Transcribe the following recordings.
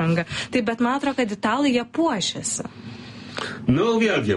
aprangą. Tai bet man atrodo, kad italai jie puošiasi. Nu, vėlgi,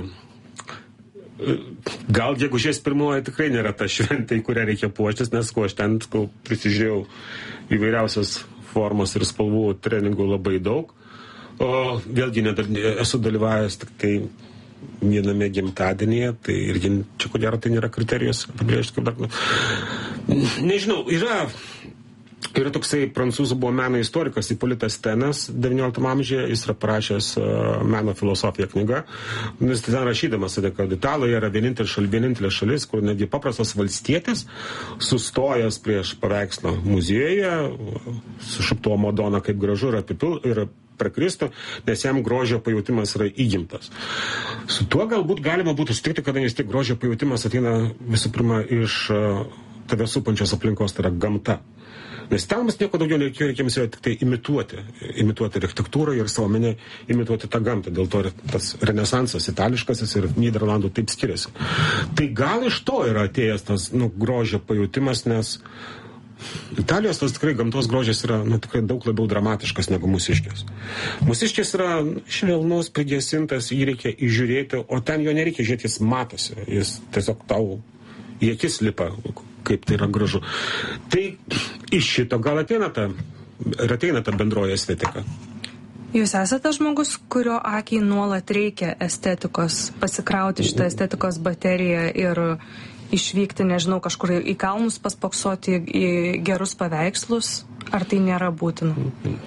gal gegužės 1 tikrai nėra ta šventė, į kurią reikia puoštis, nes aš ten prisižiūrėjau įvairiausias formos ir spalvų treningų labai daug. O vėlgi esu dalyvavęs tik tai viename gimtadienyje, tai irgi čia ko gero tai nėra kriterijus apibrėžti kaip dar. Nežinau, yra toksai prancūzų buvo meno istorikas Ipolitas Tenas 19 amžiuje, jis yra parašęs meno filosofiją knygą. Jis ten rašydamas, kad italai yra vienintelė šalis, kur netgi paprastas valstietis sustojęs prieš paveikslą muziejuje, sušuptuo Madona kaip gražu ir prakristų, nes jam grožio pajautimas yra įgimtas. Su tuo galbūt galima būtų sutikti, kadangi vis tiek grožio pajautimas ateina visų pirma iš tave supančios aplinkos, tai yra gamta. Nes ten mums nieko daugiau nereikėjo, reikėms jau tik tai imituoti architektūrą ir savo menį imituoti tą gamtą. Dėl to tas renesansas itališkasis ir Nyderlandų taip skiriasi. Tai gal iš to yra atėjęs tas grožio pajautimas, nes Italijos tas tikrai gamtos grožis yra tikrai daug labiau dramatiškas negu mūsiškės. Mūsiškės yra švelnus, prigesintas, jį reikia įžiūrėti, o ten jo nereikia žiūrėti, jis matosi, jis tiesiog tau į akis lipa, kaip tai yra gražu. Tai iš šito gal ateina ta bendroji estetika. Jūs esate žmogus, kurio akiai nuolat reikia estetikos, pasikrauti šitą estetikos bateriją ir išvykti, nežinau, kažkur į kalnus paspoksoti į gerus paveikslus, ar tai nėra būtina?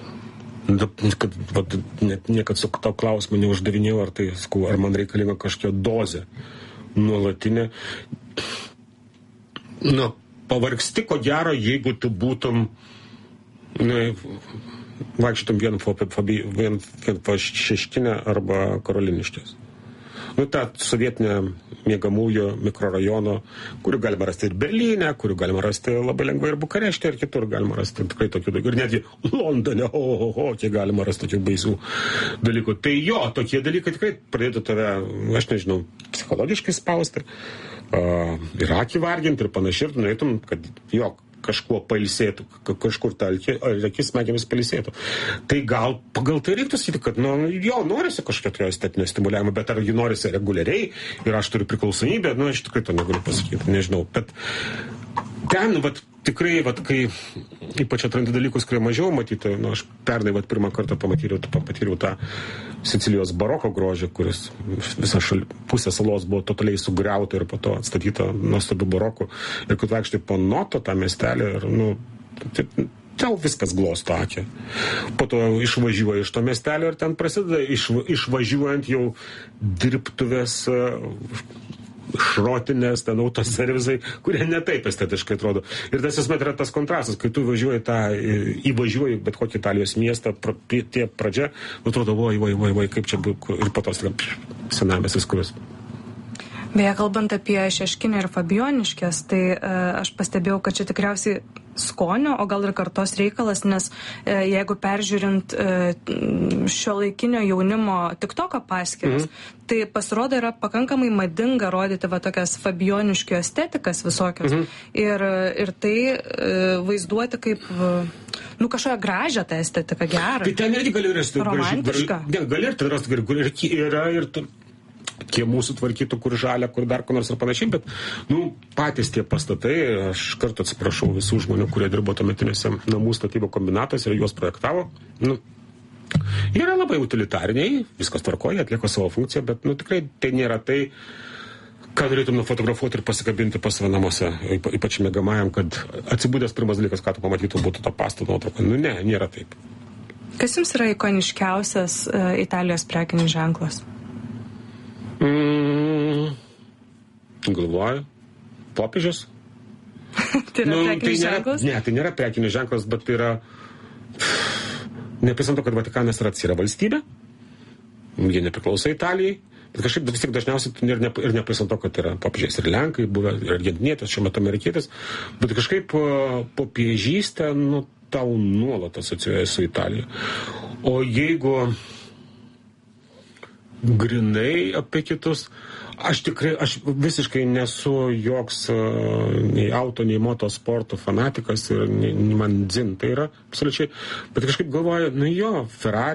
Niekad su to klausimu neuždavinėjau, ar man reikalinga kažkokia dozė nuolatinė. Pavargsti, ko gero, jeigu tu būtum vaikščiutum vien po Šeškinę arba Karoliniškės. Ta sovietinė miegamųjų mikrorajono, kurių galima rasti ir Berlyne, kurių galima rasti labai lengvai ir Bukarešte, ir kitur galima rasti tikrai tokių dalykų. Ir netgi Londone, kiek galima rasti tokių baisių dalykų. Tai tokie dalykai tikrai pradėtų tave, aš nežinau, psichologiškai spausti, ir akį varginti ir panašiai, ir norėtum, kad kažkuo pailsėtų, kažkur akis smegenis pailsėtų. Tai gal pagal tai reiktų sakyti, kad norisi kažkokio estetinio stimuliavimo, bet ar jį norisi reguliariai ir aš turiu priklausomybę, aš tikrai to negaliu pasakyti, nežinau. Bet ten, tikrai, kai ypač atrandi dalykus, kurie mažiau matyti, aš pernai pirmą kartą patyriau tą Sicilijos baroko grožį, kuris visa pusė salos buvo totaliai sugriauta ir po to atstatyta nuostabiu baroku. Ir kad vaikštai po Noto tą miestelį ir, tau viskas glosto akį. Po to išvažiuoja iš to miestelio ir ten prasideda išvažiuojant jau dirbtuvės šrotinės, ten autoservisai, kurie netaip estetiškai atrodo. Ir tas esmė yra tas kontrastas, kai tu įvažiuoji bet kokį Italijos miestą, tie pradžia, atrodo, vai, kaip čia buvo, ir po to senamiestis, kuris. Beje, kalbant apie Šeškinę ir Fabijoniškes, tai aš pastebėjau, kad čia tikriausiai skonio, o gal ir kartos reikalas, nes jeigu peržiūrint šiuolaikinio jaunimo TikToko paskyras, tai pasirodo yra pakankamai madinga rodyti tokias Fabijoniškių estetikas visokios ir tai vaizduoti kaip kažkokią gražią tą estetiką, gerą. Tai ten irgi gali rasti romantišką. Gali ir ten rasti, yra ir kiemų sutvarkytų, kur žalia, kur dar ko nors ir panašiai, bet patys tie pastatai, aš kartu atsiprašau visų žmonių, kurie dirbo tuometinėse namų statybų kombinatuose ir juos projektavo, yra labai utilitariniai, viskas tvarkoja, atlieka savo funkciją, bet tikrai tai nėra tai, ką norėtum nufotografuoti ir pasikabinti pas save namuose, ypač mėgamajam, kad atsibūdęs pirmas dalykas, ką tu pamatytum, būtų to pastato nuotrauka. Ne, nėra taip. Kas jums yra ikoniškiausias Italijos prekinis ženklas? Galvoju, popiežius. Tai yra prekinis ženklas? Ne, tai nėra prekinis ženklas, bet tai yra nepaisant to, kad Vatikanas yra valstybė, jie nepriklauso Italijai, bet kažkaip vis tik dažniausiai ir nepaisant to, kad yra popiežiais ir Lenkai, buvę ir argentinietis, šiuo metu amerikietis, bet kažkaip popiežystė tau nuolat asocijuoja su Italija. O jeigu grinai apie kitus, aš visiškai nesu joks nei auto, nei motosporto fanatikas ir man dzin tai yra absoliučiai, bet kažkaip galvoju, Ferrari